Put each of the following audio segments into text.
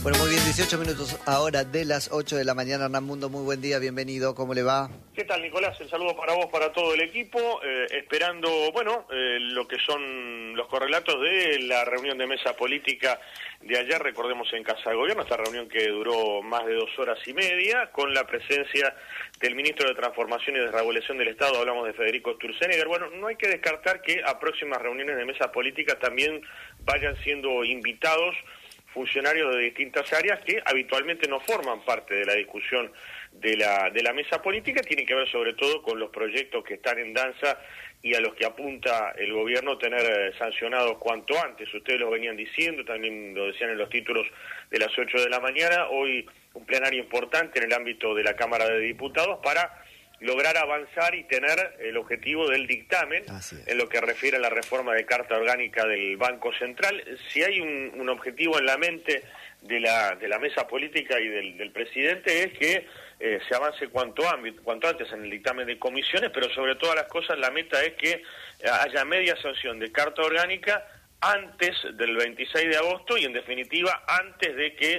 Bueno, muy bien, 18 minutos ahora de las 8 de la mañana. Hernán Mundo, muy buen día, bienvenido, ¿cómo le va? ¿Qué tal, Nicolás? El saludo para vos, para todo el equipo, esperando, lo que son los correlatos de la reunión de mesa política de ayer, recordemos en Casa de Gobierno, esta reunión que duró más de 2 horas y media, con la presencia del ministro de Transformación y Desregulación del Estado, hablamos de Federico Sturzenegger. Bueno, no hay que descartar que a próximas reuniones de mesa política también vayan siendo invitados funcionarios de distintas áreas que habitualmente no forman parte de la discusión de la mesa política, tienen que ver sobre todo con los proyectos que están en danza y a los que apunta el gobierno tener sancionados cuanto antes. Ustedes lo venían diciendo, también lo decían en los títulos de las 8 de la mañana, hoy un plenario importante en el ámbito de la Cámara de Diputados para lograr avanzar y tener el objetivo del dictamen en lo que refiere a la reforma de Carta Orgánica del Banco Central. Si hay un objetivo en la mente de la mesa política y del presidente es que se avance cuanto antes en el dictamen de comisiones, pero sobre todas las cosas la meta es que haya media sanción de Carta Orgánica antes del 26 de agosto y en definitiva antes de que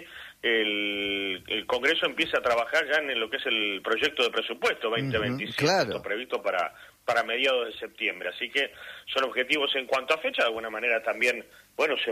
el Congreso empieza a trabajar ya en lo que es el proyecto de presupuesto 2025, claro, previsto para mediados de septiembre. Así que son objetivos en cuanto a fecha. De alguna manera también, se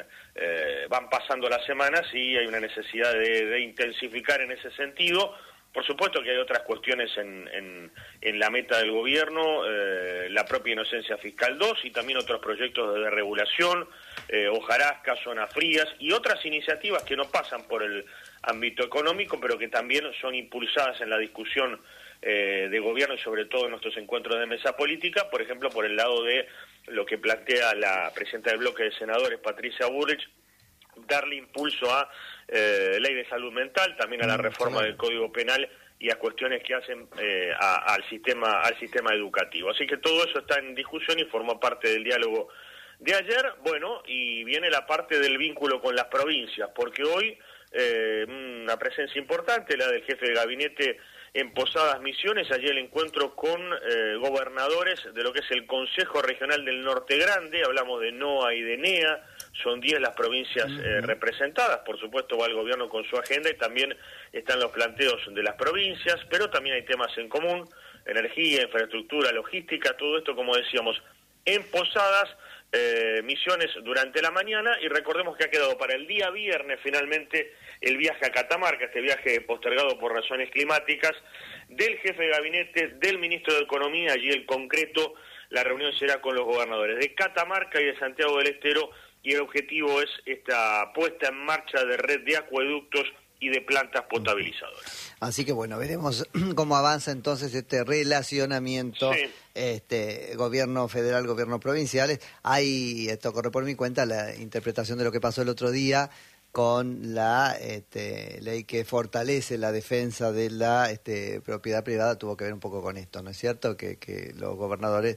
van pasando las semanas y hay una necesidad de intensificar en ese sentido. Por supuesto que hay otras cuestiones en la meta del gobierno, la propia inocencia fiscal 2 y también otros proyectos de regulación, hojarasca, zonas frías y otras iniciativas que no pasan por el ámbito económico, pero que también son impulsadas en la discusión de gobierno y sobre todo en nuestros encuentros de mesa política, por ejemplo, por el lado de lo que plantea la presidenta del bloque de senadores, Patricia Bullrich, darle impulso a ley de salud mental, también a la reforma del Código Penal y a cuestiones que hacen al sistema educativo. Así que todo eso está en discusión y formó parte del diálogo de ayer. Bueno, y viene la parte del vínculo con las provincias, porque hoy una presencia importante, la del jefe de gabinete en Posadas Misiones, allí el encuentro con gobernadores de lo que es el Consejo Regional del Norte Grande, hablamos de NOA y de NEA, son 10 las provincias representadas, por supuesto va el gobierno con su agenda y también están los planteos de las provincias, pero también hay temas en común, energía, infraestructura, logística, todo esto, como decíamos, en Posadas, Misiones durante la mañana, y recordemos que ha quedado para el día viernes finalmente el viaje a Catamarca, este viaje postergado por razones climáticas, del jefe de gabinete, del ministro de Economía. Allí el concreto, la reunión será con los gobernadores de Catamarca y de Santiago del Estero, y el objetivo es esta puesta en marcha de red de acueductos y de plantas potabilizadoras. Así que veremos cómo avanza entonces este relacionamiento, gobierno federal, gobierno provinciales. Hay, esto corre por mi cuenta, la interpretación de lo que pasó el otro día con la ley que fortalece la defensa de la propiedad privada, tuvo que ver un poco con esto, ¿no es cierto? Que los gobernadores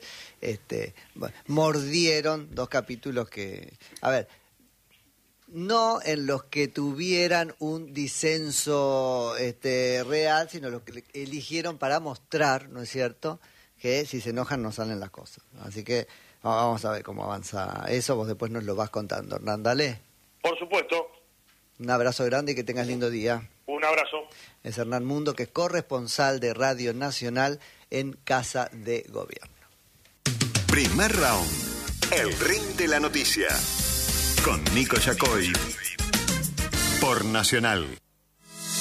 mordieron 2 capítulos que, no en los que tuvieran un disenso real, sino los que eligieron para mostrar, ¿no es cierto?, que si se enojan no salen las cosas. Así que vamos a ver cómo avanza eso, vos después nos lo vas contando, Hernán, dale. Por supuesto. Un abrazo grande y que tengas lindo día. Un abrazo. Es Hernán Mundo, que es corresponsal de Radio Nacional en Casa de Gobierno. Primer round. El ring de la noticia. Con Nico Yacoy. Por Nacional.